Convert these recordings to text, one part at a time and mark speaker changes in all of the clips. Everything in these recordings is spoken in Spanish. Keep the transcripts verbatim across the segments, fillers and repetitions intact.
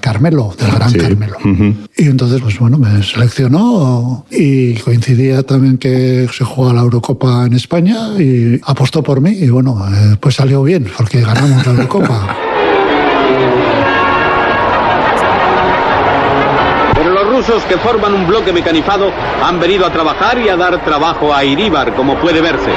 Speaker 1: Carmelo, del gran
Speaker 2: sí.
Speaker 1: Carmelo.
Speaker 2: Uh-huh.
Speaker 1: Y entonces, pues bueno, me seleccionó y coincidía también que se jugaba la Eurocopa en España y apostó por mí y bueno, eh, pues salió bien porque ganamos la Eurocopa.
Speaker 3: Pero los rusos, que forman un bloque mecanizado, han venido a trabajar y a dar trabajo a Iríbar, como puede verse.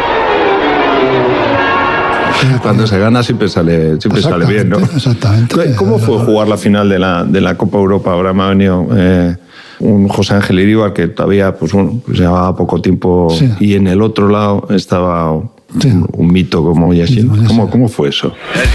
Speaker 2: Cuando se gana siempre sale, siempre sale bien, ¿no?
Speaker 1: Exactamente.
Speaker 2: ¿Cómo fue jugar la final de la, de la Copa Europa? Ahora me ha venido eh, un José Ángel Iríbar que todavía pues, bueno, pues llevaba poco tiempo, sí. Y en el otro lado estaba un, sí. un, un mito como Yashin. Sí, ¿Cómo, ¿Cómo fue eso?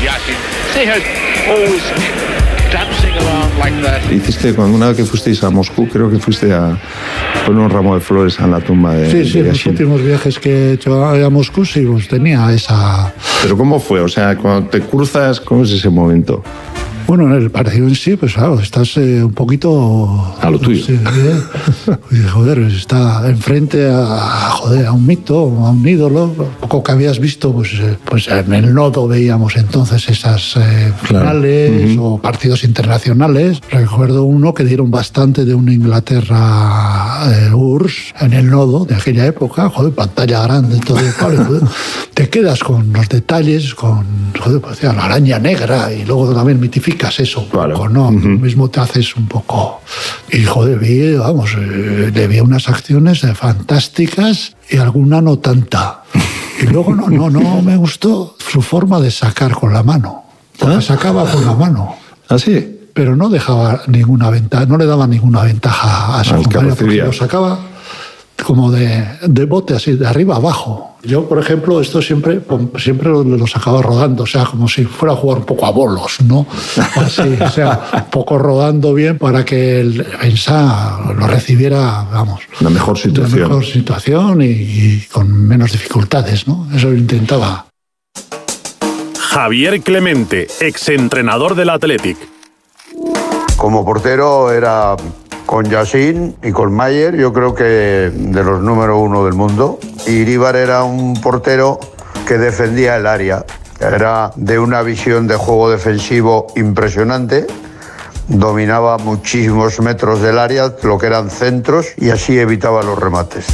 Speaker 2: Hiciste, cuando una vez que fuisteis a Moscú, creo que fuiste a poner un ramo de flores a la tumba de
Speaker 1: Sí, sí,
Speaker 2: de
Speaker 1: en los últimos viajes que he hecho a Moscú, sí, pues tenía esa...
Speaker 2: Pero ¿cómo fue? O sea, cuando te cruzas, ¿cómo es ese momento?
Speaker 1: Bueno, en el partido en sí, pues claro, estás eh, un poquito...
Speaker 2: A lo tuyo.
Speaker 1: Sí, ¿eh? Y, joder, está enfrente a, joder, a un mito, a un ídolo. Poco que habías visto, pues, eh, pues en el Nodo veíamos entonces esas eh, finales, claro. Uh-huh. O partidos internacionales. Recuerdo uno que dieron bastante de un Inglaterra eh, U R S S en el Nodo de aquella época. Joder, pantalla grande, todo. Vale, joder, te quedas con los detalles, con, joder, parecía la araña negra y luego también mitifica eso, claro. Poco, ¿no? Uh-huh. Tú mismo te haces un poco... Y, joder, vi, vamos, eh, le vi unas acciones fantásticas y alguna no tanta. Y luego no, no, no me gustó su forma de sacar con la mano. Porque ¿Ah? sacaba con la mano.
Speaker 2: ¿Ah, sí?
Speaker 1: Pero no dejaba ninguna ventaja, no le daba ninguna ventaja a su compañero, porque lo sacaba como de, de bote, así, de arriba abajo. Yo, por ejemplo, esto siempre, siempre lo, lo sacaba rodando, o sea, como si fuera a jugar un poco a bolos, ¿no? Así, o sea, un poco rodando bien para que el defensa lo recibiera, vamos...
Speaker 2: La mejor situación.
Speaker 1: La mejor situación y, y con menos dificultades, ¿no? Eso lo intentaba.
Speaker 4: Javier Clemente, exentrenador del Athletic.
Speaker 5: Como portero era... Con Yashin y con Mayer, yo creo que de los número uno del mundo. Iríbar era un portero que defendía el área. Era de una visión de juego defensivo impresionante. Dominaba muchísimos metros del área, lo que eran centros, y así evitaba los remates.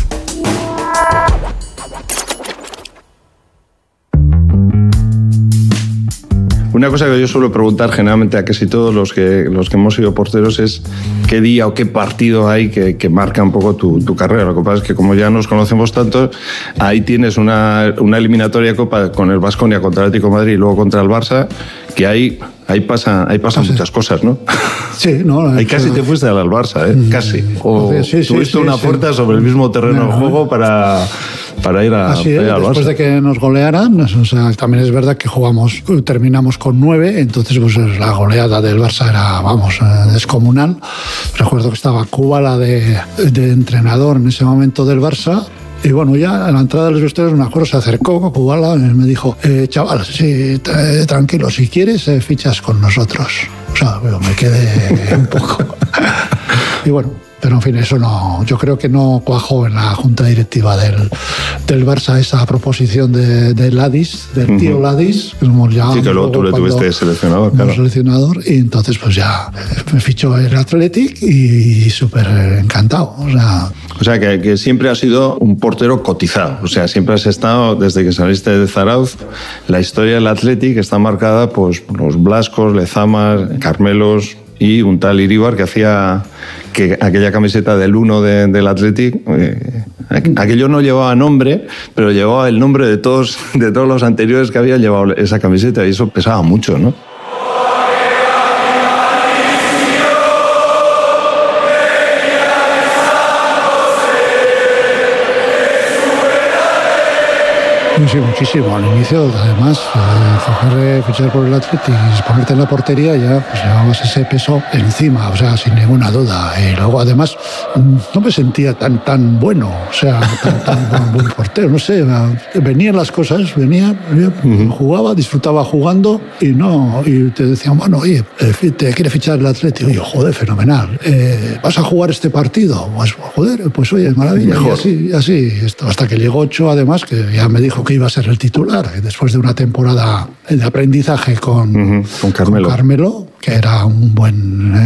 Speaker 2: Una cosa que yo suelo preguntar generalmente a casi todos los que, los que hemos sido porteros es qué día o qué partido hay que, que marca un poco tu, tu carrera. Lo que pasa es que como ya nos conocemos tanto, ahí tienes una, una eliminatoria Copa con el Baskonia contra el Atlético de Madrid y luego contra el Barça, que ahí, ahí pasan ahí pasan sí. muchas cosas, ¿no?
Speaker 1: Sí, no.
Speaker 2: Ahí casi te fuiste al Barça, ¿eh? Casi. O sí, sí, tuviste sí, una sí, puerta sí. sobre el mismo terreno de juego para... para ir a,
Speaker 1: Así
Speaker 2: para ir
Speaker 1: es,
Speaker 2: al
Speaker 1: después
Speaker 2: Barça.
Speaker 1: de que nos golearan, o sea, también es verdad que jugamos, terminamos con nueve, entonces pues la goleada del Barça era, vamos, descomunal. Recuerdo que estaba Cuba, la de, de entrenador en ese momento del Barça. Y bueno, ya a la entrada de los vestuarios, me acuerdo, se acercó Kubala y me dijo, eh, chaval, sí, t- tranquilo, si quieres, eh, fichas con nosotros. O sea, bueno, me quedé un poco. Y bueno, pero en fin, eso no, yo creo que no cuajó en la junta directiva del, del Barça esa proposición de, de Ladis, del tío uh-huh. Ladis. Que ya
Speaker 2: sí, que luego tú le tuviste seleccionador, claro.
Speaker 1: seleccionador, y entonces pues ya me fichó el Athletic y súper encantado. O sea,
Speaker 2: o sea que, que siempre has sido un portero cotizado. O sea, siempre has estado, desde que saliste de Zarauz, la historia del Athletic está marcada pues, por los Blascos, Lezamas, Carmelos y un tal Iríbar que hacía que aquella camiseta del uno de, del Athletic, eh, aquello no llevaba nombre, pero llevaba el nombre de todos, de todos los anteriores que habían llevado esa camiseta, y eso pesaba mucho, ¿no?
Speaker 1: Sí, muchísimo. Al inicio, además, eh, fichar por el Athletic y ponerte en la portería, ya pues, llevabas ese peso encima, o sea, sin ninguna duda. Y luego, además, no me sentía tan tan bueno, o sea, tan, tan buen, buen portero, no sé, venían las cosas, venía, venía uh-huh. jugaba, disfrutaba jugando y no, y te decían, bueno, oye, te quiere fichar el Athletic, y yo, joder, fenomenal, eh, ¿vas a jugar este partido? Pues, joder, pues oye, maravilla. Mejor. Y así, así, hasta que llegó Ocho, además, que ya me dijo que iba a ser el titular, después de una temporada de aprendizaje con,
Speaker 2: uh-huh. con, Carmelo.
Speaker 1: con Carmelo, que era un buen